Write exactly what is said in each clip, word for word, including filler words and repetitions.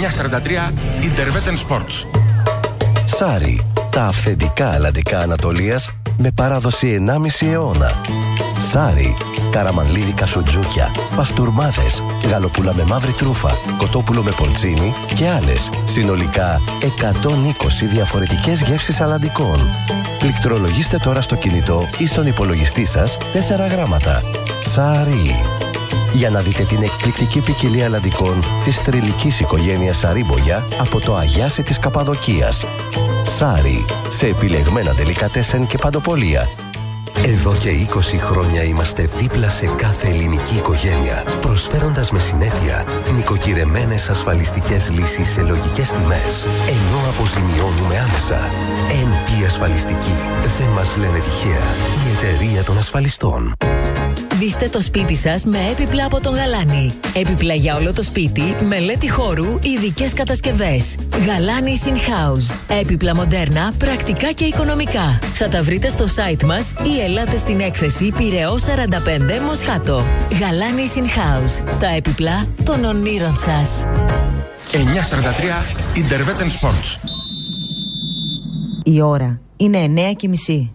εννιακόσια σαράντα τρία Interveten Sports. Σάρι, τα αυθεντικά αλλαντικά Ανατολίας με παράδοση ενάμιση αιώνα. Σάρι, καραμανλίδικα σουτζούκια, παστούρμάδες, γαλοπούλα με μαύρη τρούφα, κοτόπουλο με ποντσίνι και άλλες. Συνολικά εκατόν είκοσι διαφορετικές γεύσεις αλλαντικών. Πληκτρολογήστε τώρα στο κινητό ή στον υπολογιστή σας τέσσερα γράμματα. Σάρι. Για να δείτε την εκπληκτική ποικιλία αλλαντικών της θρυλικής οικογένειας Σαρίμπογια από το Αγιάσι της Καπαδοκίας. Σάρι, σε επιλεγμένα ντελικατέσεν και παντοπολία. Εδώ και είκοσι χρόνια είμαστε δίπλα σε κάθε ελληνική οικογένεια, προσφέροντας με συνέπεια νοικοκυρεμένες ασφαλιστικές λύσεις σε λογικές τιμές, ενώ αποζημιώνουμε άμεσα. εν πι Ασφαλιστική. Δεν μας λένε τυχαία. Η εταιρεία των ασφαλιστών. Δείστε το σπίτι σας με έπιπλα από τον Γαλάνη. Έπιπλα για όλο το σπίτι, μελέτη χώρου, ειδικές κατασκευές. Γαλάνη In House. Έπιπλα μοντέρνα, πρακτικά και οικονομικά. Θα τα βρείτε στο site μας ή ελάτε στην έκθεση Πειραιώς σαράντα πέντε Μοσχάτο. Γαλάνη In House. Τα έπιπλα των ονείρων σας. εννιακόσια σαράντα τρία Interveten Sports. Η ώρα είναι εννιά και μισή.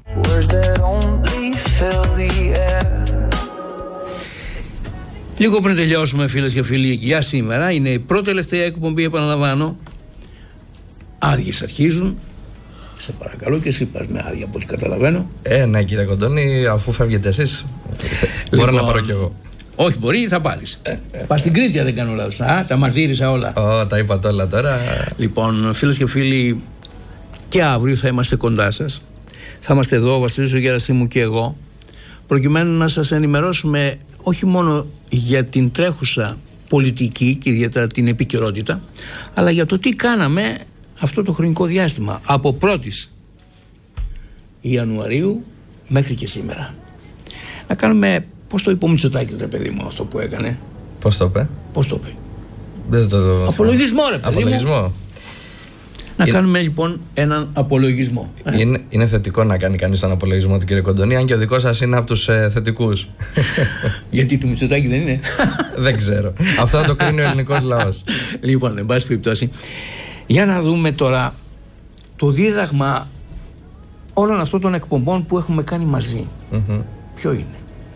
Λίγο πριν τελειώσουμε, φίλες και φίλοι, για σήμερα είναι η πρώτη τελευταία εκπομπή, επαναλαμβάνω. Άδειες αρχίζουν. Σε παρακαλώ, και εσύ πας με άδεια από ό,τι καταλαβαίνω. Ε, ναι, κύριε Κοντώνη, αφού φεύγετε εσείς, μπορώ λοιπόν, να πάρω κι εγώ. Όχι, μπορεί, θα πάρεις. Ε, ε, Πας στην Κρήτη, αν δεν κάνω λάθος. Α, τα μαρτύρησα όλα. Ω, τα είπατε όλα τώρα. Λοιπόν, φίλες και φίλοι, και αύριο θα είμαστε κοντά σας. Θα είμαστε εδώ, ο Βασίλης ο Γερασίμου και εγώ, προκειμένου να σας ενημερώσουμε όχι μόνο για την τρέχουσα πολιτική και ιδιαίτερα την επικαιρότητα, αλλά για το τι κάναμε αυτό το χρονικό διάστημα από πρώτης Ιανουαρίου μέχρι και σήμερα. Να κάνουμε, πώς το είπε ο Μητσοτάκης, ρε παιδί μου, αυτό που έκανε. Πώς το είπε? Πώς το είπε? Δεν το δω. Απολογισμό, ρε παιδί Απολογισμό. μου. Να είναι... κάνουμε λοιπόν έναν απολογισμό. Είναι, είναι θετικό να κάνει κανείς τον απολογισμό του κύριε Κοντώνη, αν και ο δικός σας είναι από τους ε, θετικούς. Γιατί του Μητσοτάκη δεν είναι? Δεν ξέρω. Αυτό το κρίνει ο ελληνικός λαός. Λοιπόν, εν πάση περιπτώσει, για να δούμε τώρα το δίδαγμα όλων αυτών των εκπομπών που έχουμε κάνει μαζί. Mm-hmm. Ποιο είναι?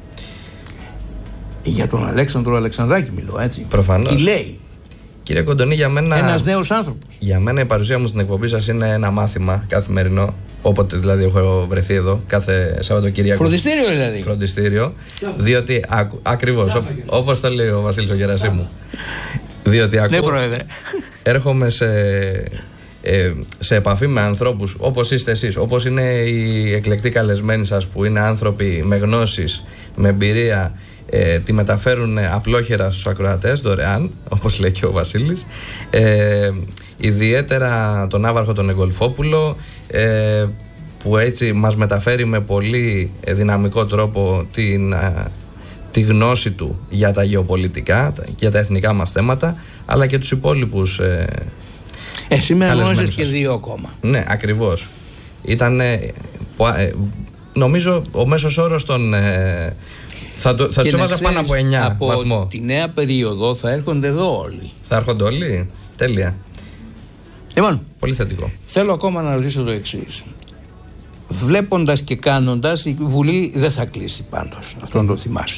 Για τον Αλέξανδρο Αλεξανδράκη μιλώ, έτσι. Προφανώς. Τι λέει? Κύριε Κοντώνη, για μένα, ένας νέος άνθρωπος. Για μένα η παρουσία μου στην εκπομπή σας είναι ένα μάθημα καθημερινό. Όποτε δηλαδή έχω βρεθεί εδώ, κάθε Σαββατοκύριακο. Φροντιστήριο δηλαδή. Φροντιστήριο. Διότι, ακριβώς, όπως το λέει ο Βασίλης ο Γερασίμου. Διότι ακούω, ναι, πρόεδρε. Έρχομαι σε, ε, σε επαφή με ανθρώπους όπως είστε εσείς, όπως είναι οι εκλεκτοί καλεσμένοι σας, που είναι άνθρωποι με γνώσεις, με εμπειρία. Ε, τη μεταφέρουν απλόχερα στους ακροατές δωρεάν, όπως λέει και ο Βασίλης. Ε, ιδιαίτερα τον Άβαρχο τον Εγκολφόπουλο, ε, που έτσι μας μεταφέρει με πολύ δυναμικό τρόπο την, α, τη γνώση του για τα γεωπολιτικά, για τα εθνικά μας θέματα, αλλά και τους υπόλοιπους ε, ε, σήμερα γνώρισες και δύο ακόμα. Ναι, ακριβώς. Ήταν ε, νομίζω ο μέσος όρος των ε, Θα, το, θα τους έβαζα πάνω από εννιά από βαθμό. Από τη νέα περίοδο θα έρχονται εδώ όλοι. Θα έρχονται όλοι. Τέλεια. Λοιπόν, πολύ θετικό. Θέλω ακόμα να ρωτήσω το εξής. Βλέποντας και κάνοντας, η Βουλή δεν θα κλείσει πάντως. Αυτό να το θυμάσαι.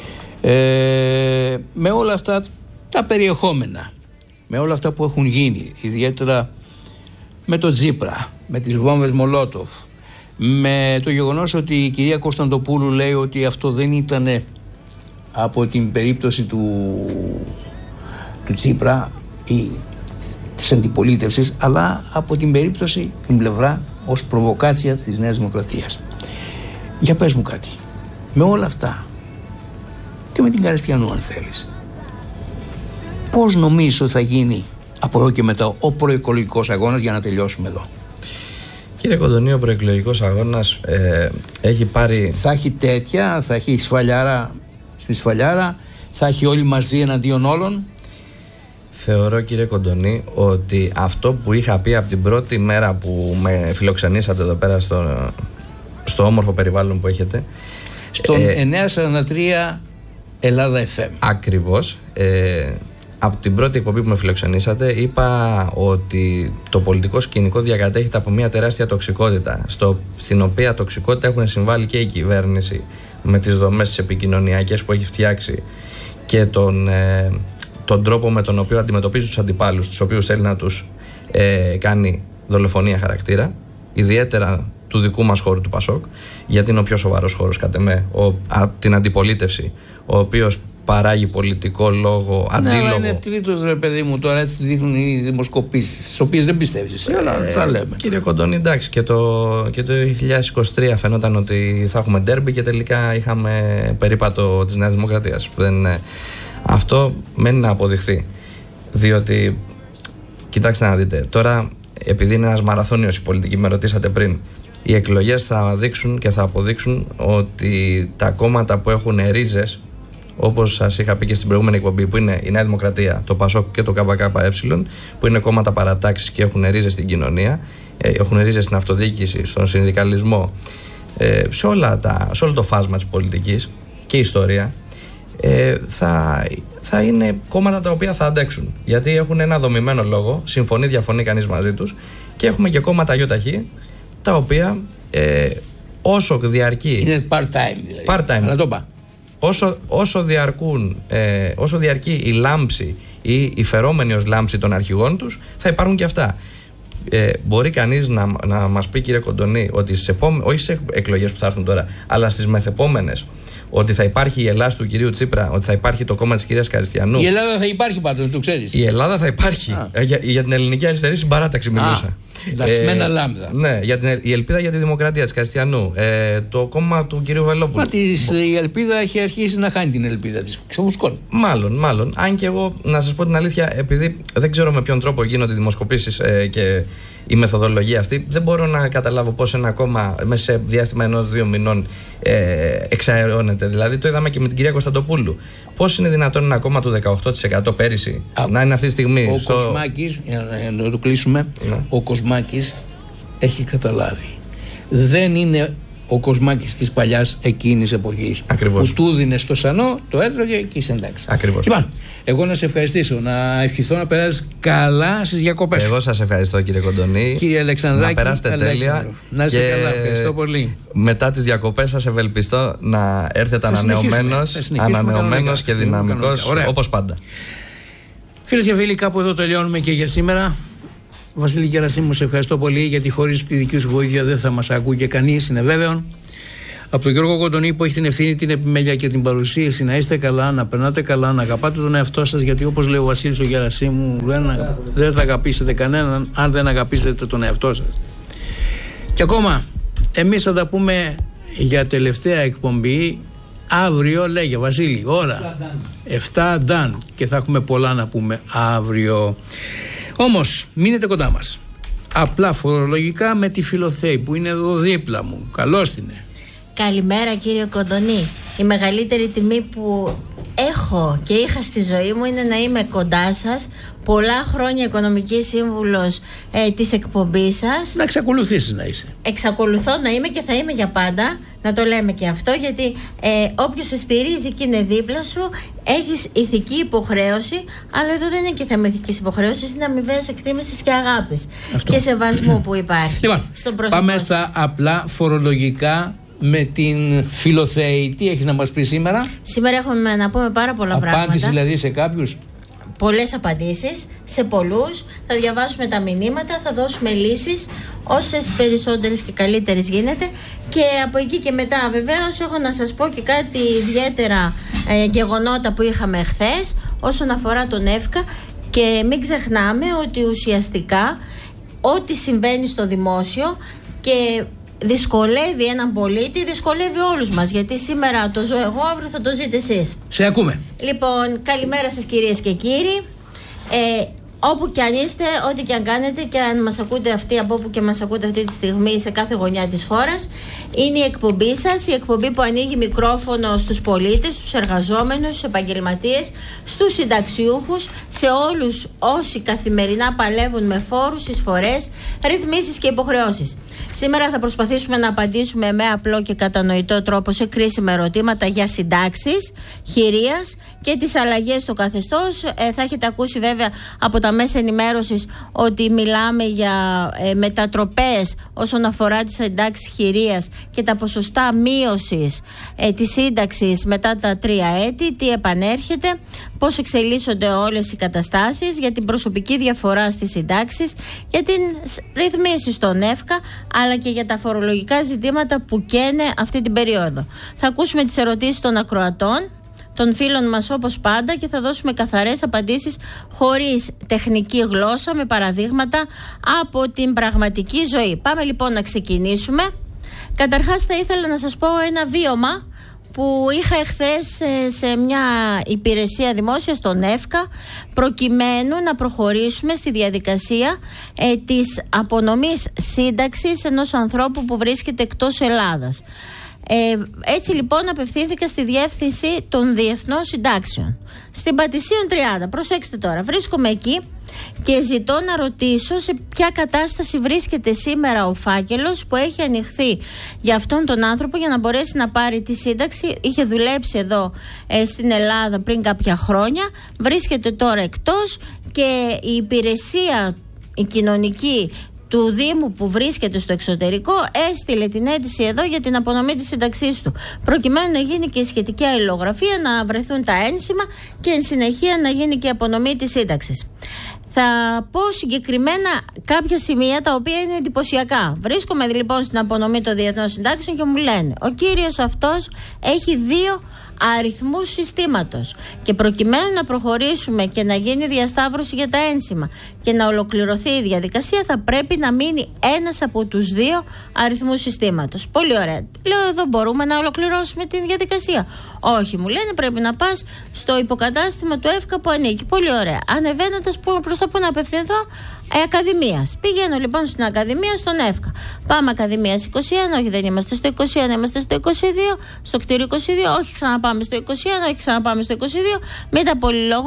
Ε, με όλα αυτά τα περιεχόμενα, με όλα αυτά που έχουν γίνει, ιδιαίτερα με το Τζίπρα, με τις βόμβες Μολότοφ, με το γεγονός ότι η κυρία Κωνσταντοπούλου λέει ότι αυτό δεν ήταν από την περίπτωση του, του Τσίπρα ή της αντιπολίτευσης, αλλά από την περίπτωση, την πλευρά ως προβοκάτσια της Νέας Δημοκρατίας. Για πες μου κάτι, με όλα αυτά και με την Καριστιανού αν θέλεις, πώς νομίζεις ότι θα γίνει από εδώ και μετά ο προεκλογικός αγώνας, για να τελειώσουμε εδώ? Κύριε Κοντωνή, ο προεκλογικός αγώνας ε, έχει πάρει... Θα έχει τέτοια, θα έχει σφαλιάρα στη σφαλιάρα, θα έχει όλοι μαζί εναντίον όλων. Θεωρώ, κύριε Κοντωνή, ότι αυτό που είχα πει από την πρώτη μέρα που με φιλοξενήσατε εδώ πέρα στο, στο όμορφο περιβάλλον που έχετε, στον ε, εννιακόσια σαράντα τρία Ελλάδα εφ εμ. Ακριβώς. Ε, από την πρώτη εκπομπή που με φιλοξενήσατε είπα ότι το πολιτικό σκηνικό διακατέχεται από μια τεράστια τοξικότητα, στο, στην οποία τοξικότητα έχουν συμβάλει και η κυβέρνηση με τις δομές τις επικοινωνιακές που έχει φτιάξει και τον, ε, τον τρόπο με τον οποίο αντιμετωπίζει τους αντιπάλους, τους οποίους θέλει να τους ε, κάνει δολοφονία χαρακτήρα, ιδιαίτερα του δικού μας χώρου του Πασόκ, γιατί είναι ο πιο σοβαρός χώρος κατ' εμέ, ο, α, την αντιπολίτευση, ο οποίος παράγει πολιτικό λόγο, αντίλογο. Ναι, αλλά είναι τρίτος, ρε παιδί μου, τώρα έτσι δείχνουν οι δημοσκοπήσεις, τις οποίες δεν πιστεύεις εσύ, ε, αλλά τα λέμε. Κύριε Κοντώνη, εντάξει, και το, και το δύο χιλιάδες είκοσι τρία φαινόταν ότι θα έχουμε ντέρμπι και τελικά είχαμε περίπατο της Νέας Δημοκρατίας. Δεν, αυτό μένει να αποδειχθεί. Διότι, κοιτάξτε να δείτε, τώρα επειδή είναι ένας μαραθώνιος η πολιτική, με ρωτήσατε πριν, οι εκλογές θα δείξουν και θα αποδείξουν ότι τα κόμματα που έχουν ρίζες, όπως σας είχα πει και στην προηγούμενη εκπομπή, που είναι η Νέα Δημοκρατία, το ΠΑΣΟΚ και το ΚΚΕ, που είναι κόμματα παρατάξεις και έχουν ρίζες στην κοινωνία, έχουν ρίζες στην αυτοδιοίκηση, στον συνδικαλισμό, σε, όλα τα, σε όλο το φάσμα της πολιτικής και ιστορία, θα, θα είναι κόμματα τα οποία θα αντέξουν. Γιατί έχουν ένα δομημένο λόγο, συμφωνεί, διαφωνεί κανείς μαζί τους, και έχουμε και κόμματα γιοταχή, τα οποία ε, όσο διαρκεί. Είναι part-time δηλαδή. Part-time. Να το πά. Όσο, όσο, διαρκούν, ε, όσο διαρκεί η λάμψη ή η φερόμενη ως λάμψη των αρχηγών τους, θα υπάρχουν και αυτά. Ε, μπορεί κανείς να, να μας πει, κύριε Κοντωνή, ότι στις επόμε... όχι σε εκλογές που θα έρθουν τώρα, αλλά στις μεθεπόμενες, ότι θα υπάρχει η Ελλάδα του κυρίου Τσίπρα, ότι θα υπάρχει το κόμμα της κυρίας Καριστιανού. Η Ελλάδα θα υπάρχει πάντως, το ξέρεις. Η Ελλάδα θα υπάρχει. Ε, για, για την ελληνική αριστερή συμπαράταξη μιλούσα. Α. Εντάξει, με ένα λάμδα. Ναι, για την, η ελπίδα για τη δημοκρατία της Καριστιανού. Ε, το κόμμα του κυρίου Βελόπουλου. Μα της, η ελπίδα έχει αρχίσει να χάνει την ελπίδα της. Ξεμουσκώνει. Μάλλον, μάλλον. Αν και εγώ, να σας πω την αλήθεια, επειδή δεν ξέρω με ποιον τρόπο γίνονται οι δημοσκοπήσεις ε, και η μεθοδολογία αυτή, δεν μπορώ να καταλάβω πώς ένα κόμμα μέσα σε διάστημα ενός-δύο μηνών ε, εξαερώνεται. Δηλαδή, το είδαμε και με την κυρία Κωνσταντοπούλου. Πώς είναι δυνατόν ένα κόμμα του δεκαοκτώ τοις εκατό πέρυσι Α, να είναι αυτή τη στιγμή. Ο στο... Κοσμάκης, για να το κλείσουμε, ναι. Ο Κοσμάκης έχει καταλάβει. Δεν είναι ο Κοσμάκης της παλιάς εκείνης εποχής. Ακριβώς. Που του δίνε στο σανό, το έτρωγε και είσαι εντάξει. Ακριβώς. Λοιπόν, εγώ να σε ευχαριστήσω, να ευχηθώ να περάσεις καλά στις διακοπές. Εγώ σας ευχαριστώ, κύριε Κοντωνή. Κύριε Αλεξανδράκη, να περάσετε τέλεια. Να είστε καλά, ευχαριστώ πολύ. Μετά τις διακοπές σας ευελπιστώ να έρθετε ανανεωμένος, ανανεωμένος και δυναμικός, όπως πάντα. Φίλες και φίλοι, κάπου εδώ τελειώνουμε και για σήμερα. Βασίλη Γερασίμου, σε ευχαριστώ πολύ, γιατί χωρίς τη δική σου βοήθεια δεν θα μας ακούγε κανείς, είναι βέβαιο. Από τον Γιώργο Κοντωνή, που έχει την ευθύνη, την επιμέλεια και την παρουσίαση, να είστε καλά, να περνάτε καλά, να αγαπάτε τον εαυτό σας, γιατί όπως λέει ο Βασίλης ο Γερασίμου, δεν, δεν θα αγαπήσετε κανέναν αν δεν αγαπήσετε τον εαυτό σας. Και ακόμα, εμείς θα τα πούμε για τελευταία εκπομπή αύριο, λέγε Βασίλη, ώρα εφτά νταν, και θα έχουμε πολλά να πούμε αύριο. Όμως, μείνετε κοντά μας. Απλά φορολογικά με τη Φιλοθέη που είναι εδώ δίπλα μου. Καλώς την είναι. Καλημέρα, κύριε Κοντωνή. Η μεγαλύτερη τιμή που έχω και είχα στη ζωή μου είναι να είμαι κοντά σας. Πολλά χρόνια οικονομική σύμβουλος ε, της εκπομπής σας. Να εξακολουθήσεις να είσαι. Εξακολουθώ να είμαι και θα είμαι για πάντα. Να το λέμε και αυτό, γιατί ε, όποιος σε στηρίζει και είναι δίπλα σου, έχεις ηθική υποχρέωση. Αλλά εδώ δεν είναι και θέμα ηθικής υποχρέωσης, είναι αμοιβαίας εκτίμησης και αγάπης και σεβασμού που υπάρχει. Λοιπόν, στον πρόσωπό πάμε στα σας. απλά φορολογικά με την Φιλοθέη. Τι έχεις να μας πει σήμερα? Σήμερα έχουμε να πούμε πάρα πολλά Απάντηση πράγματα. Απάντηση δηλαδή σε κάποιους. Πολλές απαντήσεις, σε πολλούς. Θα διαβάσουμε τα μηνύματα, θα δώσουμε λύσεις, όσες περισσότερες και καλύτερες γίνεται. Και από εκεί και μετά, βεβαίως, έχω να σας πω και κάτι ιδιαίτερα ε, γεγονότα που είχαμε χθες όσον αφορά τον ΕΦΚΑ. Και μην ξεχνάμε ότι ουσιαστικά ό,τι συμβαίνει στο δημόσιο και δυσκολεύει έναν πολίτη, δυσκολεύει όλους μας. Γιατί σήμερα το ζω εγώ, αύριο θα το ζείτε εσείς. Σε ακούμε. Λοιπόν, καλημέρα σας, κυρίες και κύριοι. Ε, Όπου και αν είστε, ό,τι και αν κάνετε και αν μας ακούτε αυτοί από όπου και μας ακούτε αυτή τη στιγμή σε κάθε γωνιά της χώρας, είναι η εκπομπή σας, η εκπομπή που ανοίγει μικρόφωνο στους πολίτες, στους εργαζόμενους, στους επαγγελματίες, στους συνταξιούχους, σε όλους όσοι καθημερινά παλεύουν με φόρους, εισφορές, ρυθμίσεις και υποχρεώσεις. Σήμερα θα προσπαθήσουμε να απαντήσουμε με απλό και κατανοητό τρόπο σε κρίσιμα ερωτήματα για συντάξεις, χειρίας και τις αλλαγές στο καθεστώς. Ε, θα έχετε ακούσει βέβαια από τα μέσα ενημέρωσης ότι μιλάμε για ε, μετατροπές όσον αφορά τις συντάξεις χειρίας και τα ποσοστά μείωσης ε, της σύνταξης μετά τα τρία έτη, τι επανέρχεται, πώς εξελίσσονται όλες οι καταστάσεις, για την προσωπική διαφορά στις συντάξεις, για την ρυθμίση στον ΕΦΚΑ, αλλά και για τα φορολογικά ζητήματα που καίνε αυτή την περίοδο. Θα ακούσουμε τις ερωτήσεις των ακροατών, των φίλων μας όπως πάντα, και θα δώσουμε καθαρές απαντήσεις χωρίς τεχνική γλώσσα, με παραδείγματα από την πραγματική ζωή. Πάμε λοιπόν να ξεκινήσουμε. Καταρχάς θα ήθελα να σας πω ένα βίωμα που είχα εχθές σε μια υπηρεσία δημόσια στον ΕΦΚΑ, προκειμένου να προχωρήσουμε στη διαδικασία ε, της απονομής σύνταξης ενός ανθρώπου που βρίσκεται εκτός Ελλάδας. Ε, έτσι λοιπόν απευθύνθηκα στη Διεύθυνση των Διεθνών Συντάξεων στην Πατησίων τριάντα. Προσέξτε τώρα, βρίσκομαι εκεί και ζητώ να ρωτήσω σε ποια κατάσταση βρίσκεται σήμερα ο φάκελος που έχει ανοιχθεί για αυτόν τον άνθρωπο για να μπορέσει να πάρει τη σύνταξη. Είχε δουλέψει εδώ ε, στην Ελλάδα πριν κάποια χρόνια, βρίσκεται τώρα εκτός και η υπηρεσία, η κοινωνική του Δήμου που βρίσκεται στο εξωτερικό έστειλε την αίτηση εδώ για την απονομή της σύνταξής του, προκειμένου να γίνει και η σχετική αλληλογραφία, να βρεθούν τα ένσημα και εν συνεχεία να γίνει και η απονομή της σύνταξης. Θα πω συγκεκριμένα κάποια σημεία τα οποία είναι εντυπωσιακά. Βρίσκομαι λοιπόν στην απονομή των διεθνών συντάξεων και μου λένε ο κύριος αυτός έχει δύο αριθμούς συστήματος και προκειμένου να προχωρήσουμε και να γίνει διασταύρωση για τα ένσημα και να ολοκληρωθεί η διαδικασία θα πρέπει να μείνει ένας από τους δύο αριθμούς συστήματος. Πολύ ωραία. Λέω εδώ μπορούμε να ολοκληρώσουμε τη διαδικασία. Όχι, μου λένε πρέπει να πας στο υποκατάστημα του ΕΦΚΑ που ανήκει. Πολύ ωραία. Ανεβαίνοντας προς τα που να απευθυνθώ, ε, Ακαδημίας. Πηγαίνω λοιπόν στην Ακαδημία, στον ΕΦΚΑ. Πάμε Ακαδημίας είκοσι ένα, όχι δεν είμαστε στο είκοσι ένα, είμαστε στο είκοσι δύο, στο κτίριο είκοσι δύο, όχι ξαναπάμε στο είκοσι ένα, όχι ξαναπάμε στο είκοσι δύο. Μην τα πολυλογώ,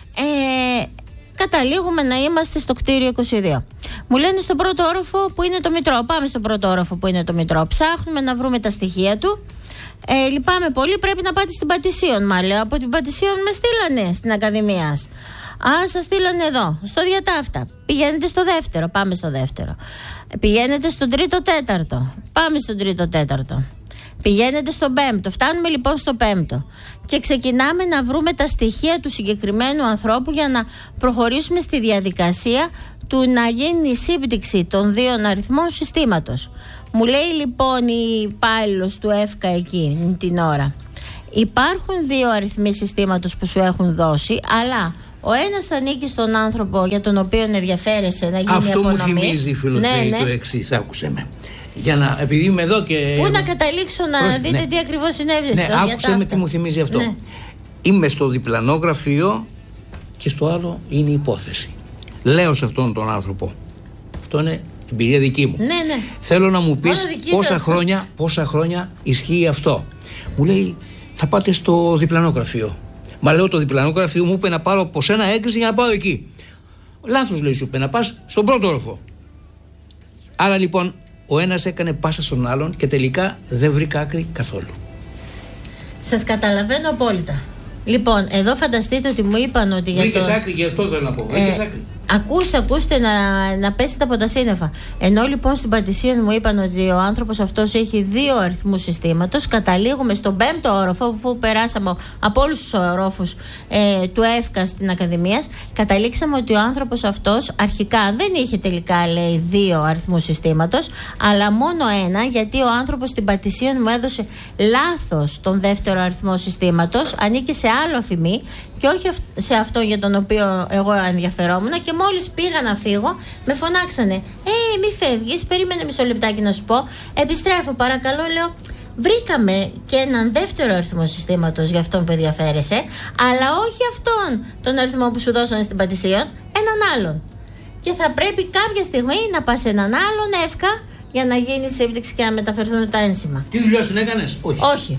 ε, καταλήγουμε να είμαστε στο κτίριο είκοσι δύο. Μου λένε στον πρώτο όροφο που είναι το Μητρό. Πάμε στον πρώτο όροφο που είναι το Μητρό. Ψάχνουμε να βρούμε τα στοιχεία του. Ε, λυπάμαι πολύ, πρέπει να πάτε στην Πατησίων. Μα λέω, από την Πατησίων με στείλανε στην Ακαδημία. Α, σας στείλανε εδώ, στο διατάφτα. Πηγαίνετε στο δεύτερο, πάμε στο δεύτερο. Πηγαίνετε στον τρίτο τέταρτο, πάμε στον τρίτο τέταρτο. Πηγαίνετε στον πέμπτο, φτάνουμε λοιπόν στο πέμπτο. Και ξεκινάμε να βρούμε τα στοιχεία του συγκεκριμένου ανθρώπου για να προχωρήσουμε στη διαδικασία του να γίνει η σύμπτυξη των δύο αριθμών συστήματος. Μου λέει λοιπόν η υπάλληλος του ΕΦΚΑ εκεί την ώρα, υπάρχουν δύο αριθμοί συστήματος που σου έχουν δώσει, αλλά ο ένας ανήκει στον άνθρωπο για τον οποίο ενδιαφέρεσαι να γίνει αυτό απονομή. Αυτό μου θυμίζει, Φιλοθέη, ναι, ναι. Το εξής, άκουσε με. Για να, επειδή είμαι εδώ και... Πού να καταλήξω να Προς... δείτε ναι. τι ακριβώς συνέβη ναι, στο άκουσε διατάφτα. Με τι μου θυμίζει αυτό. Ναι. Είμαι στο διπλανό γραφείο και στο άλλο είναι η υπόθεση. Λέω σε αυτόν τον άνθρωπο, αυτό είναι εμπειρία δική μου. Ναι, ναι. Θέλω να μου πεις πόσα χρόνια, πόσα χρόνια ισχύει αυτό. Μου λέει θα πάτε στο διπλανό γραφείο. Μα λέω το διπλανό γραφείο μου είπε να πάρω από σένα έγκριση για να πάω εκεί. Λάθος λέει σου είπε να πας στον πρώτο όροφο. Άρα λοιπόν ο ένας έκανε πάσα στον άλλον και τελικά δεν βρήκα άκρη καθόλου. Σας καταλαβαίνω απόλυτα. Λοιπόν, εδώ φανταστείτε ότι μου είπαν ότι για Βρήκες το... άκρη, γι' αυτό θέλω να πω. Βρήκες ε, άκρη. Ακούστε, ακούστε να, να πέσετε από τα σύννεφα. Ενώ λοιπόν στην Πατησίων μου είπαν ότι ο άνθρωπος αυτός έχει δύο αριθμούς συστήματος, καταλήγουμε στον πέμπτο όροφο, αφού περάσαμε από όλους τους ορόφους ε, του ΕΦΚΑ στην Ακαδημία, καταλήξαμε ότι ο άνθρωπος αυτός αρχικά δεν είχε τελικά, λέει, δύο αριθμούς συστήματος, αλλά μόνο ένα, γιατί ο άνθρωπος στην Πατησίων μου έδωσε λάθος τον δεύτερο αριθμό συστήματος, ανήκε σε άλλο αφημί και όχι σε αυτό για τον οποίο εγώ ενδιαφερόμουν. Και μόλις πήγα να φύγω, με φωνάξανε. Ε, μη φεύγεις, περίμενε μισό λεπτάκι να σου πω. Επιστρέφω, παρακαλώ, λέω. Βρήκαμε και έναν δεύτερο αριθμό συστήματος για αυτόν που ενδιαφέρεσαι, αλλά όχι αυτόν τον αριθμό που σου δώσανε στην Πατησίων, έναν άλλον. Και θα πρέπει κάποια στιγμή να πας σε έναν άλλον εύκα για να γίνει σύμπτυξη και να μεταφερθούν τα ένσημα. Τι δουλειά την έκανες? Όχι. Όχι.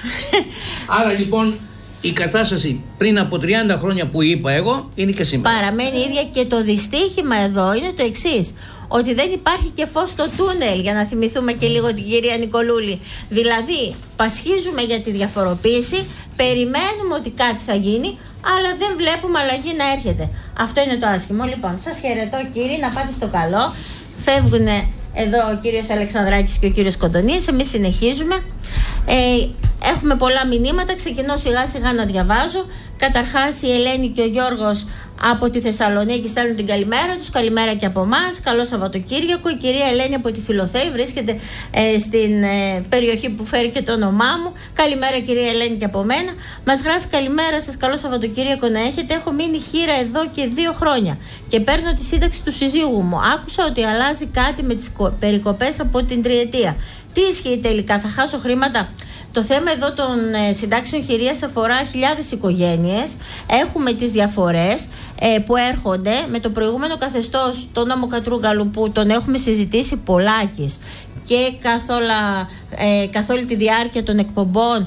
Άρα λοιπόν η κατάσταση πριν από τριάντα χρόνια που είπα εγώ είναι και σήμερα. Παραμένει ίδια και το δυστύχημα εδώ είναι το εξής. Ότι δεν υπάρχει και φως στο τούνελ, για να θυμηθούμε και λίγο την κυρία Νικολούλη. Δηλαδή, πασχίζουμε για τη διαφοροποίηση, περιμένουμε ότι κάτι θα γίνει, αλλά δεν βλέπουμε αλλαγή να έρχεται. Αυτό είναι το άσχημο. Λοιπόν, σας χαιρετώ κύριοι, να πάτε στο καλό. Φεύγουν εδώ ο κύριος Αλεξανδράκης και ο κύριος Κοντονής, εμείς συνεχίζουμε. Ε, έχουμε πολλά μηνύματα, ξεκινώ σιγά σιγά να διαβάζω. Καταρχάς η Ελένη και ο Γιώργος από τη Θεσσαλονίκη στέλνουν την καλημέρα τους. Καλημέρα και από εμάς. Καλό Σαββατοκύριακο. Η κυρία Ελένη από τη Φιλοθέη βρίσκεται ε, στην ε, περιοχή που φέρει και το όνομά μου. Καλημέρα κυρία Ελένη και από μένα. Μας γράφει καλημέρα σας. Καλό Σαββατοκύριακο να έχετε. Έχω μείνει χείρα εδώ και δύο χρόνια και παίρνω τη σύνταξη του συζύγου μου. Άκουσα ότι αλλάζει κάτι με τις περικοπές από την τριετία. Τι ισχύει τελικά, θα χάσω χρήματα? Το θέμα εδώ των ε, συντάξεων χειρίας αφορά χιλιάδες οικογένειες. Έχουμε τις διαφορές ε, που έρχονται με το προηγούμενο καθεστώς, τον νόμο Κατρούγκαλου, που τον έχουμε συζητήσει πολλάκις και καθ' όλα, ε, καθ' όλη τη διάρκεια των εκπομπών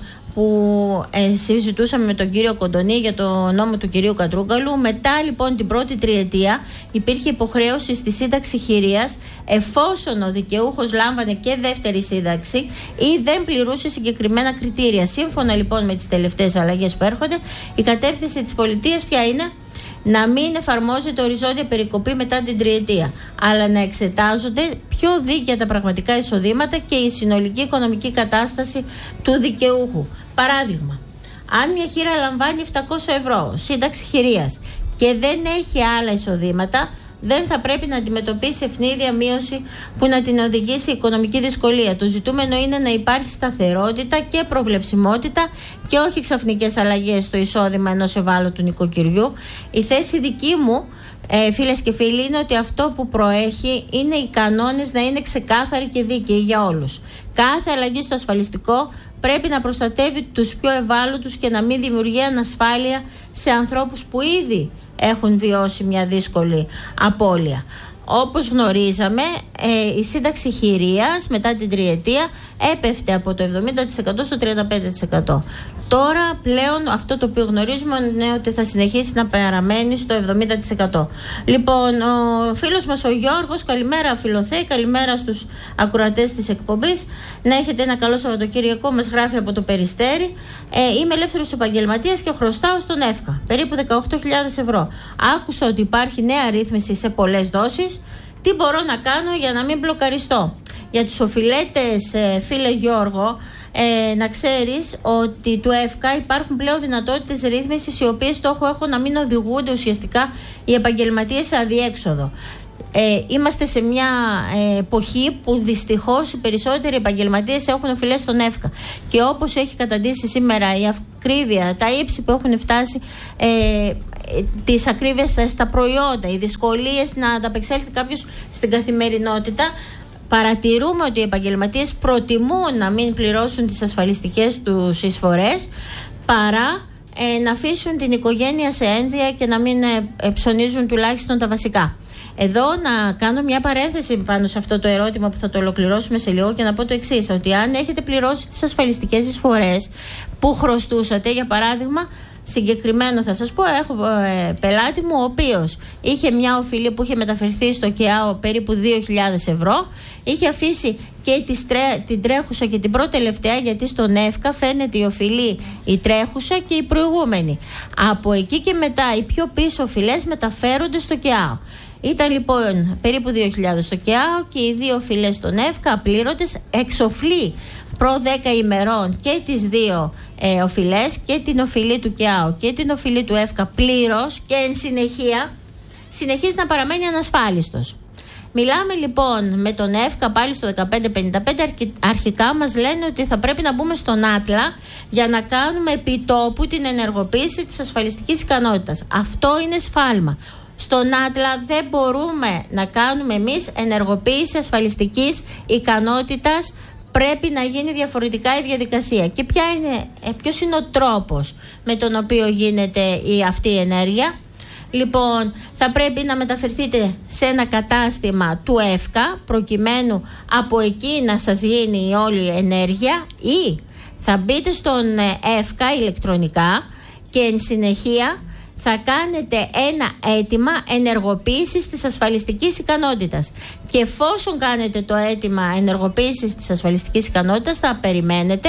που ε, συζητούσαμε με τον κύριο Κοντονή για το νόμο του κυρίου Κατρούγκαλου. Μετά λοιπόν την πρώτη τριετία υπήρχε υποχρέωση στη σύνταξη χειρίας εφόσον ο δικαιούχος λάμβανε και δεύτερη σύνταξη ή δεν πληρούσε συγκεκριμένα κριτήρια. Σύμφωνα λοιπόν με τις τελευταίες αλλαγές που έρχονται, η κατεύθυνση της πολιτείας ποια είναι? Να μην εφαρμόζεται οριζόντια περικοπή μετά την τριετία, αλλά να εξετάζονται πιο δίκαια τα πραγματικά εισοδήματα και η συνολική οικονομική κατάσταση του δικαιούχου. Παράδειγμα, αν μια χείρα λαμβάνει επτακόσια ευρώ σύνταξη χειρίας και δεν έχει άλλα εισοδήματα, δεν θα πρέπει να αντιμετωπίσει ευνίδια μείωση που να την οδηγήσει σε οικονομική δυσκολία. Το ζητούμενο είναι να υπάρχει σταθερότητα και προβλεψιμότητα και όχι ξαφνικές αλλαγές στο εισόδημα ενός ευάλωτου νοικοκυριού. Η θέση δική μου, ε, φίλες και φίλοι, είναι ότι αυτό που προέχει είναι οι κανόνες να είναι ξεκάθαροι και δίκαιοι για όλους. Κάθε αλλαγή στο ασφαλιστικό πρέπει να προστατεύει τους πιο ευάλωτους και να μην δημιουργεί ανασφάλεια σε ανθρώπους που ήδη έχουν βιώσει μια δύσκολη απώλεια. Όπως γνωρίζαμε, ε, η σύνταξη χειρίας μετά την τριετία έπεφτε από το εβδομήντα τοις εκατό στο τριάντα πέντε τοις εκατό. Τώρα πλέον αυτό το οποίο γνωρίζουμε είναι ότι θα συνεχίσει να παραμένει στο εβδομήντα τοις εκατό. Λοιπόν, ο φίλος μας ο Γιώργος, καλημέρα Φιλοθέη, καλημέρα στους ακροατές της εκπομπής. Να έχετε ένα καλό Σαββατοκύριακο, μας γράφει από το Περιστέρι. Ε, είμαι ελεύθερος επαγγελματίας και χρωστάω στον ΕΦΚΑ περίπου δεκαοκτώ χιλιάδες ευρώ. Άκουσα ότι υπάρχει νέα ρύθμιση σε πολλές δόσεις. Τι μπορώ να κάνω για να μην μπλοκαριστώ? Για τους οφειλέτες, ε, φίλε Γιώργο, Ε, να ξέρεις ότι του ΕΦΚΑ υπάρχουν πλέον δυνατότητες ρύθμισης οι οποίες στόχο έχουν να μην οδηγούνται ουσιαστικά οι επαγγελματίες σε αδιέξοδο. Ε, είμαστε σε μια ε, εποχή που δυστυχώς οι περισσότεροι επαγγελματίες έχουν οφειλές στον ΕΦΚΑ και όπως έχει καταντήσει σήμερα η ακρίβεια, τα ύψη που έχουν φτάσει, ε, τις ακρίβειες στα προϊόντα, οι δυσκολίες να ανταπεξέλθει κάποιος στην καθημερινότητα, παρατηρούμε ότι οι επαγγελματίες προτιμούν να μην πληρώσουν τις ασφαλιστικές τους εισφορές παρά ε, να αφήσουν την οικογένεια σε ένδια και να μην ε, ψωνίζουν τουλάχιστον τα βασικά. Εδώ να κάνω μια παρένθεση πάνω σε αυτό το ερώτημα που θα το ολοκληρώσουμε σε λίγο και να πω το εξής, ότι αν έχετε πληρώσει τις ασφαλιστικές εισφορές που χρωστούσατε, για παράδειγμα, συγκεκριμένο θα σας πω, έχω ε, πελάτη μου ο οποίος είχε μια οφειλή που είχε μεταφερθεί στο ΚΕΑΟ περίπου δύο χιλιάδες ευρώ, είχε αφήσει και τις τρέ, την τρέχουσα και την πρώτη τελευταία, γιατί στον ΕΦΚΑ φαίνεται η οφειλή η τρέχουσα και η προηγούμενη. Από εκεί και μετά οι πιο πίσω οφειλές μεταφέρονται στο ΚΕΑΟ. Ήταν λοιπόν περίπου δύο χιλιάδες στο ΚΕΑΟ και οι δύο οφειλές στον ΕΦΚΑ απλήρωτες, εξοφλεί προ δέκα ημερών και τις δύο ε, οφειλές, και την οφειλή του ΚΕΑΟ και την οφειλή του ΕΦΚΑ πλήρως, και εν συνεχεία συνεχίζει να παραμένει ανασφάλιστος. Μιλάμε λοιπόν με τον ΕΦΚΑ πάλι στο δεκαπέντε πενήντα πέντε, αρχικά μας λένε ότι θα πρέπει να μπούμε στον Άτλα για να κάνουμε επιτόπου την ενεργοποίηση της ασφαλιστικής ικανότητας. Αυτό είναι σφάλμα. Στον Άτλα δεν μπορούμε να κάνουμε εμείς ενεργοποίηση ασφαλιστικής ικανότητας. Πρέπει να γίνει διαφορετικά η διαδικασία. Και ποια είναι, ποιος είναι ο τρόπος με τον οποίο γίνεται η, αυτή η ενέργεια? Λοιπόν, θα πρέπει να μεταφερθείτε σε ένα κατάστημα του ΕΦΚΑ προκειμένου από εκεί να σας γίνει η όλη ενέργεια, ή θα μπείτε στον ΕΦΚΑ ηλεκτρονικά και εν συνεχεία θα κάνετε ένα αίτημα ενεργοποίησης της ασφαλιστικής ικανότητας. Και εφόσον κάνετε το αίτημα ενεργοποίησης της ασφαλιστικής ικανότητας, θα περιμένετε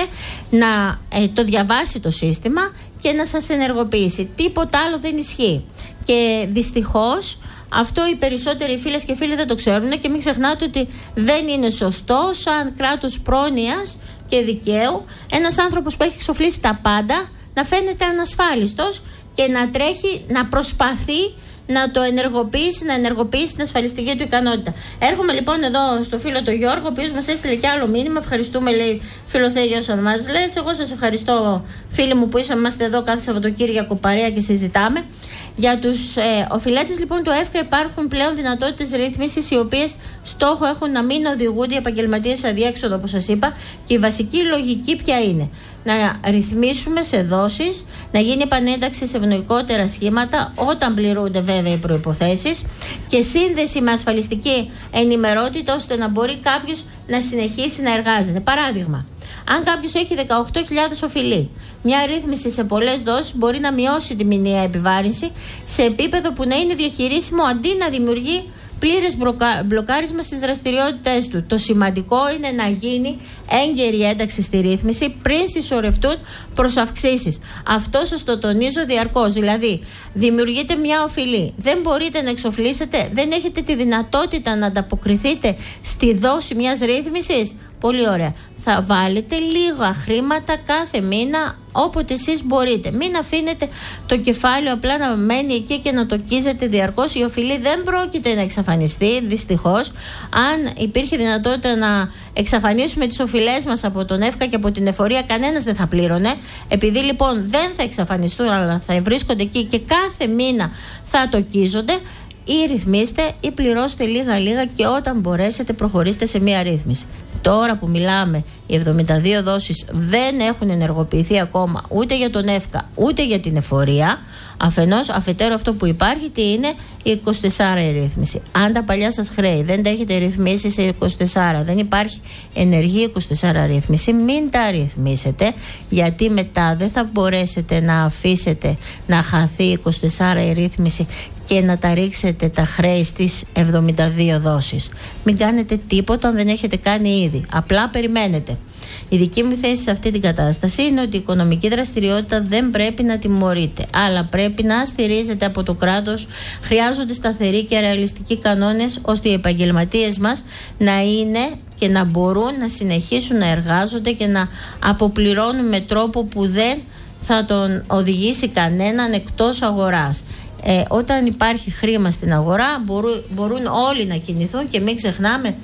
να ε, το διαβάσει το σύστημα και να σας ενεργοποιήσει. Τίποτα άλλο δεν ισχύει. Και δυστυχώς αυτό οι περισσότεροι φίλες και φίλοι δεν το ξέρουν, και μην ξεχνάτε ότι δεν είναι σωστό σαν κράτος πρόνοιας και δικαίου ένας άνθρωπος που έχει εξοφλήσει τα πάντα να φαίνεται ανασφάλιστος και να τρέχει, να προσπαθεί να το ενεργοποιήσει, να ενεργοποιήσει την ασφαλιστική του ικανότητα. Έρχομαι λοιπόν εδώ στο φίλο τον Γιώργο, ο οποίος μας έστειλε και άλλο μήνυμα. Ευχαριστούμε, λέει, φιλοθέγια όσον μας λες. Εγώ σας ευχαριστώ, φίλοι μου, που είμαστε εδώ κάθε Σαββατοκύριακο παρέα και συζητάμε. Για τους ε, οφειλέτες λοιπόν του ΕΦΚΑ υπάρχουν πλέον δυνατότητες ρύθμισης, οι οποίες στόχο έχουν να μην οδηγούνται οι επαγγελματίες σε αδιέξοδο, όπως σας είπα, και η βασική λογική ποια είναι? Να ρυθμίσουμε σε δόσεις, να γίνει επανένταξη σε ευνοϊκότερα σχήματα όταν πληρούνται βέβαια οι προϋποθέσεις, και σύνδεση με ασφαλιστική ενημερότητα ώστε να μπορεί κάποιος να συνεχίσει να εργάζεται. Παράδειγμα, αν κάποιος έχει δεκαοκτώ χιλιάδες οφειλή, μια ρύθμιση σε πολλές δόσεις μπορεί να μειώσει τη μηνιαία επιβάρυνση σε επίπεδο που να είναι διαχειρίσιμο, αντί να δημιουργεί πλήρες μπλοκάρισμα στις δραστηριότητες του. Το σημαντικό είναι να γίνει έγκαιρη ένταξη στη ρύθμιση πριν συσσωρευτούν προς αυξήσεις. Αυτό σας το τονίζω διαρκώς. Δηλαδή, δημιουργείτε μια οφειλή, δεν μπορείτε να εξοφλήσετε, δεν έχετε τη δυνατότητα να ανταποκριθείτε στη δόση μιας ρύθμισης. Πολύ ωραία. Θα βάλετε λίγα χρήματα κάθε μήνα όποτε εσείς μπορείτε. Μην αφήνετε το κεφάλαιο απλά να μένει εκεί και να το κίζετε διαρκώς. Η οφειλή δεν πρόκειται να εξαφανιστεί, δυστυχώς. Αν υπήρχε δυνατότητα να εξαφανίσουμε τις οφειλές μας από τον ΕΦΚΑ και από την εφορία, κανένας δεν θα πλήρωνε. Επειδή λοιπόν δεν θα εξαφανιστούν, αλλά θα βρίσκονται εκεί και κάθε μήνα θα το κίζονται, ή ρυθμίστε ή πληρώστε λίγα λίγα, και όταν μπορέσετε προχωρήστε σε μία ρύθμιση. Τώρα που μιλάμε, οι εβδομήντα δύο δόσεις δεν έχουν ενεργοποιηθεί ακόμα ούτε για τον ΕΦΚΑ ούτε για την εφορία. Αφενός, αφετέρου, αυτό που υπάρχει τι είναι? Η είκοσι τέσσερα η ρύθμιση. Αν τα παλιά σας χρέη δεν τα έχετε ρυθμίσει σε είκοσι τέσσερα, δεν υπάρχει ενεργή είκοσι τέσσερα ρύθμιση, μην τα ρυθμίσετε, γιατί μετά δεν θα μπορέσετε να αφήσετε να χαθεί η είκοσι τέσσερα η ρύθμιση και να τα ρίξετε τα χρέη στις εβδομήντα δύο δόσεις. Μην κάνετε τίποτα αν δεν έχετε κάνει ήδη. Απλά περιμένετε. Η δική μου θέση σε αυτή την κατάσταση είναι ότι η οικονομική δραστηριότητα δεν πρέπει να τιμωρείται, αλλά πρέπει να στηρίζεται από το κράτος. Χρειάζονται σταθεροί και ρεαλιστικοί κανόνες, ώστε οι επαγγελματίες μας να είναι και να μπορούν να συνεχίσουν να εργάζονται και να αποπληρώνουν με τρόπο που δεν θα τον οδηγήσει κανέναν εκτός αγοράς. Ε, όταν υπάρχει χρήμα στην αγορά μπορούν, μπορούν όλοι να κινηθούν, και μην ξεχνάμε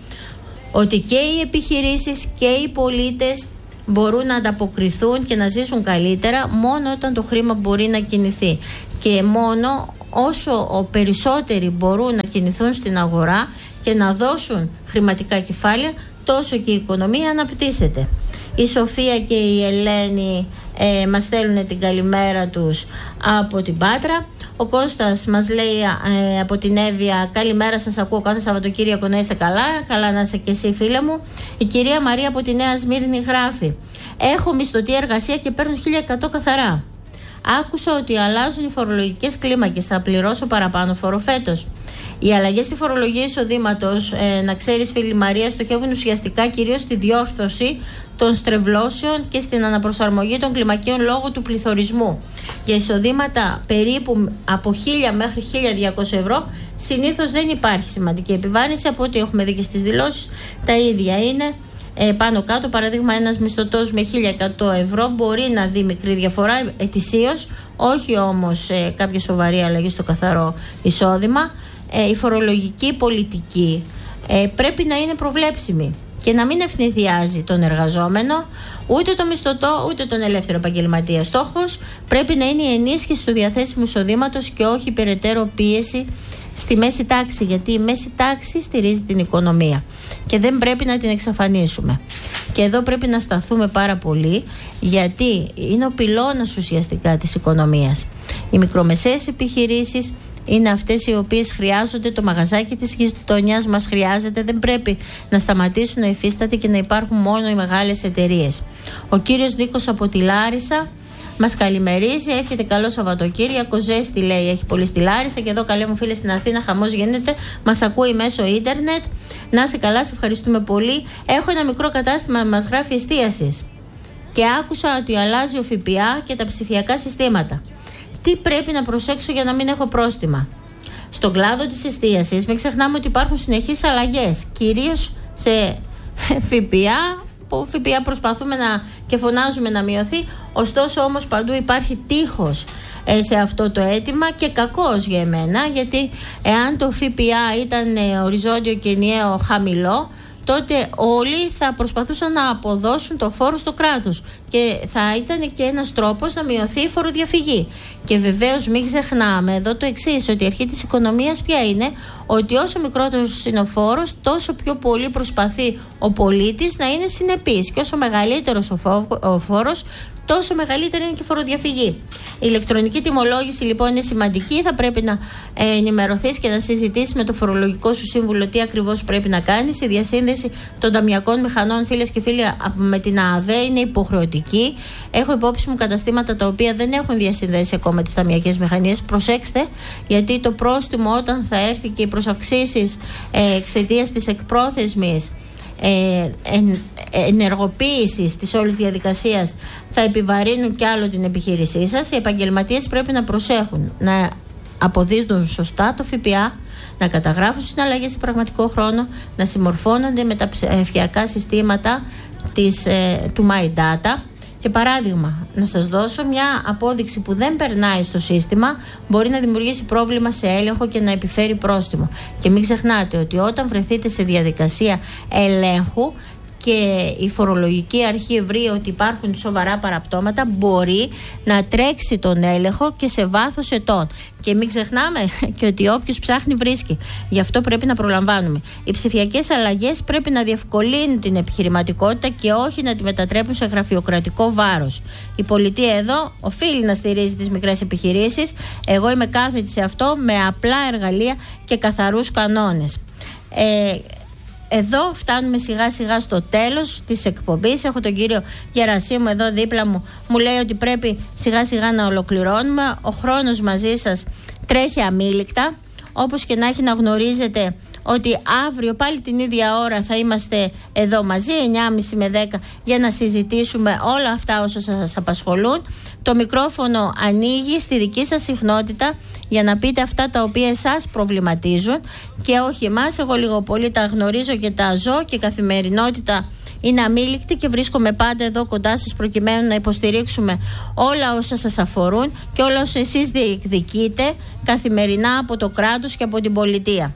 ότι και οι επιχειρήσεις και οι πολίτες μπορούν να ανταποκριθούν και να ζήσουν καλύτερα μόνο όταν το χρήμα μπορεί να κινηθεί. Και μόνο όσο περισσότεροι μπορούν να κινηθούν στην αγορά και να δώσουν χρηματικά κεφάλαια, τόσο και η οικονομία αναπτύσσεται. Η Σοφία και η Ελένη ε, μας στέλνουν την καλημέρα τους από την Πάτρα. Ο Κώστας μας λέει ε, από την Εύβοια, καλημέρα, σας ακούω κάθε Σαββατοκύριακο, να είστε καλά. Καλά να είσαι και εσύ, φίλε μου. Η κυρία Μαρία από τη Νέα Σμύρνη γράφει, έχω μισθωτή εργασία και παίρνω χίλια εκατό καθαρά. Άκουσα ότι αλλάζουν οι φορολογικές κλίμακες, θα πληρώσω παραπάνω φόρο φέτος. Οι αλλαγές στη φορολογία εισοδήματος, ε, να ξέρεις, φίλη Μαρία, στοχεύουν ουσιαστικά κυρίως στη διόρθωση των στρεβλώσεων και στην αναπροσαρμογή των κλιμακίων λόγω του πληθωρισμού. Για εισοδήματα περίπου από χίλια μέχρι χίλια διακόσια ευρώ συνήθως δεν υπάρχει σημαντική επιβάρυνση. Από ό,τι έχουμε δει και στις δηλώσεις, τα ίδια είναι ε, πάνω κάτω. Παραδείγμα, ένας μισθωτός με χίλια εκατό ευρώ μπορεί να δει μικρή διαφορά ετησίως, όχι όμως ε, κάποια σοβαρή αλλαγή στο καθαρό εισόδημα. Ε, η φορολογική πολιτική ε, πρέπει να είναι προβλέψιμη και να μην ευνηδιάζει τον εργαζόμενο, ούτε τον μισθωτό, ούτε τον ελεύθερο επαγγελματία. Στόχος πρέπει να είναι η ενίσχυση του διαθέσιμου εισοδήματος και όχι περαιτέρω πίεση στη μέση τάξη, γιατί η μέση τάξη στηρίζει την οικονομία και δεν πρέπει να την εξαφανίσουμε. Και εδώ πρέπει να σταθούμε πάρα πολύ, γιατί είναι ο πυλώνας ουσιαστικά της οικονομίας. Οι μικρομεσαίες επιχειρήσεις, είναι αυτές οι οποίες χρειάζονται, το μαγαζάκι της γειτονιάς μας χρειάζεται, δεν πρέπει να σταματήσουν να υφίσταται και να υπάρχουν μόνο οι μεγάλες εταιρείες. Ο κύριος Νίκος από τη Λάρισα μας καλημερίζει, εύχεται καλό Σαββατοκύριακο, ζέστη λέει, έχει πολύ στη Λάρισα και εδώ καλέ μου φίλε στην Αθήνα χαμός γίνεται, μας ακούει μέσω ίντερνετ. Να είσαι καλά, σε ευχαριστούμε πολύ. Έχω ένα μικρό κατάστημα, μας γράφει εστίασης και άκουσα ότι αλλάζει ο ΦΠΑ και τα ψηφιακά συστήματα. Τι πρέπει να προσέξω για να μην έχω πρόστιμα? Στον κλάδο της εστίασης μην ξεχνάμε ότι υπάρχουν συνεχείς αλλαγές, κυρίως σε ΦΠΑ, που ΦΠΑ προσπαθούμε να και φωνάζουμε να μειωθεί, ωστόσο όμως παντού υπάρχει τείχος σε αυτό το αίτημα και κακός για εμένα, γιατί εάν το ΦΠΑ ήταν οριζόντιο και ενιαίο χαμηλό, τότε όλοι θα προσπαθούσαν να αποδώσουν το φόρο στο κράτος και θα ήταν και ένας τρόπος να μειωθεί η φοροδιαφυγή. Και βεβαίως μην ξεχνάμε εδώ το εξής, ότι η αρχή της οικονομίας ποια είναι? Ότι όσο μικρότερος είναι ο φόρος, τόσο πιο πολύ προσπαθεί ο πολίτης να είναι συνεπής, και όσο μεγαλύτερος ο φόρος, τόσο μεγαλύτερη είναι και η φοροδιαφυγή. Η ηλεκτρονική τιμολόγηση λοιπόν είναι σημαντική. Θα πρέπει να ενημερωθείς και να συζητήσεις με το φορολογικό σου σύμβουλο τι ακριβώς πρέπει να κάνεις. Η διασύνδεση των ταμιακών μηχανών, φίλες και φίλοι, με την ΑΔΕ είναι υποχρεωτική. Έχω υπόψη μου καταστήματα τα οποία δεν έχουν διασυνδέσει ακόμα τις ταμιακές μηχανίες. Προσέξτε, γιατί το πρόστιμο όταν θα έρθει και οι προσαυξήσεις εξαιτίας της εκπρόθεσμης Ε, εν, ενεργοποίησης της όλης διαδικασίας θα επιβαρύνουν κι άλλο την επιχείρησή σας. Οι επαγγελματίες πρέπει να προσέχουν να αποδίδουν σωστά το ΦΠΑ, να καταγράφουν συναλλαγές σε πραγματικό χρόνο, να συμμορφώνονται με τα ψηφιακά συστήματα της, ε, του MyData. Και παράδειγμα, να σας δώσω μια απόδειξη που δεν περνάει στο σύστημα, μπορεί να δημιουργήσει πρόβλημα σε έλεγχο και να επιφέρει πρόστιμο. Και μην ξεχνάτε ότι όταν βρεθείτε σε διαδικασία ελέγχου και η φορολογική αρχή βρει ότι υπάρχουν σοβαρά παραπτώματα, μπορεί να τρέξει τον έλεγχο και σε βάθος ετών. Και μην ξεχνάμε και ότι όποιος ψάχνει βρίσκει. Γι' αυτό πρέπει να προλαμβάνουμε. Οι ψηφιακές αλλαγές πρέπει να διευκολύνουν την επιχειρηματικότητα και όχι να τη μετατρέπουν σε γραφειοκρατικό βάρος. Η πολιτεία εδώ οφείλει να στηρίζει τις μικρές επιχειρήσεις. Εγώ είμαι κάθετη σε αυτό, με απλά εργαλεία και καθαρούς κανόνες. Ε, Εδώ φτάνουμε σιγά σιγά στο τέλος της εκπομπής. Έχω τον κύριο Γερασίμου εδώ δίπλα μου. Μου λέει ότι πρέπει σιγά σιγά να ολοκληρώνουμε. Ο χρόνος μαζί σας τρέχει αμήλικτα. Όπως και να έχει, να γνωρίζετε ότι αύριο πάλι την ίδια ώρα θα είμαστε εδώ μαζί, εννιά και μισή με δέκα, για να συζητήσουμε όλα αυτά όσα σας απασχολούν. Το μικρόφωνο ανοίγει στη δική σας συχνότητα για να πείτε αυτά τα οποία εσάς προβληματίζουν και όχι εμάς. Εγώ λίγο πολύ τα γνωρίζω και τα ζω και η καθημερινότητα είναι αμήλικτη και βρίσκομαι πάντα εδώ κοντά σας προκειμένου να υποστηρίξουμε όλα όσα σας αφορούν και όλα όσα εσείς διεκδικείτε καθημερινά από το κράτος και από την πολιτεία.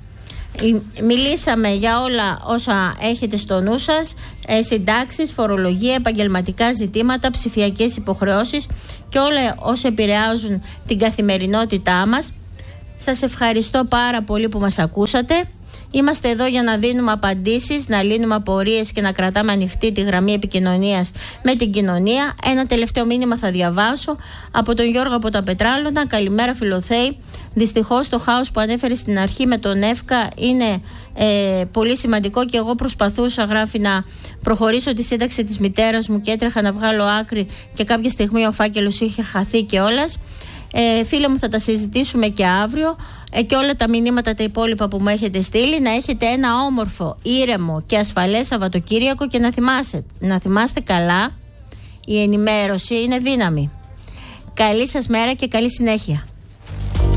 Μιλήσαμε για όλα όσα έχετε στο νου σας, ε, συντάξεις, φορολογία, επαγγελματικά ζητήματα, ψηφιακές υποχρεώσεις και όλα όσα επηρεάζουν την καθημερινότητά μας. Σας ευχαριστώ πάρα πολύ που μας ακούσατε. Είμαστε εδώ για να δίνουμε απαντήσεις, να λύνουμε απορίες και να κρατάμε ανοιχτή τη γραμμή επικοινωνίας με την κοινωνία. Ένα τελευταίο μήνυμα θα διαβάσω από τον Γιώργο από τα Πετράλωνα. Καλημέρα Φιλοθέη. Δυστυχώς το χάος που ανέφερε στην αρχή με τον ΕΦΚΑ είναι ε, πολύ σημαντικό και εγώ προσπαθούσα, γράφει, να προχωρήσω τη σύνταξη της μητέρας μου και έτρεχα να βγάλω άκρη και κάποια στιγμή ο φάκελος είχε χαθεί κιόλας. Ε, φίλε μου, θα τα συζητήσουμε και αύριο ε, και όλα τα μηνύματα τα υπόλοιπα που μου έχετε στείλει. Να έχετε ένα όμορφο, ήρεμο και ασφαλές Σαββατοκύριακο και να θυμάστε, να θυμάστε καλά, η ενημέρωση είναι δύναμη. Καλή σας μέρα και καλή συνέχεια.